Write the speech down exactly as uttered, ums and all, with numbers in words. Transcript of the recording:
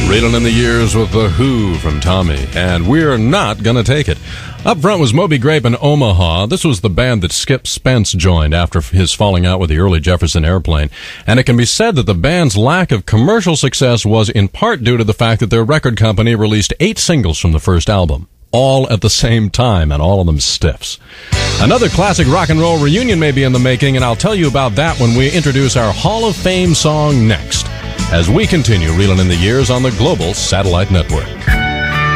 Reeling in the Years with The Who from Tommy, and We're Not Gonna Take It. Up front was Moby Grape and Omaha. This was the band that Skip Spence joined after his falling out with the early Jefferson Airplane, and it can be said that the band's lack of commercial success was in part due to the fact that their record company released eight singles from the first album, all at the same time, and all of them stiffs. Another classic rock and roll reunion may be in the making, and I'll tell you about that when we introduce our Hall of Fame song next, as we continue reeling in the years on the Global Satellite Network.